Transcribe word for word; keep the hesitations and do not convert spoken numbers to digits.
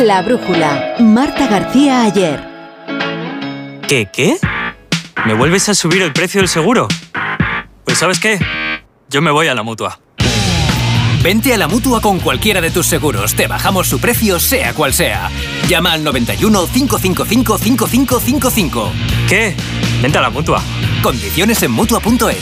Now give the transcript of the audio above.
La brújula. Marta García Ayer. ¿Qué, qué? ¿Me vuelves a subir el precio del seguro? Pues ¿sabes qué? Yo me voy a la Mutua. Vente a la Mutua con cualquiera de tus seguros. Te bajamos su precio, sea cual sea. Llama al noventa y uno, cinco cinco cinco, cinco cinco cinco cinco. ¿Qué? Vente a la Mutua. Condiciones en Mutua punto es.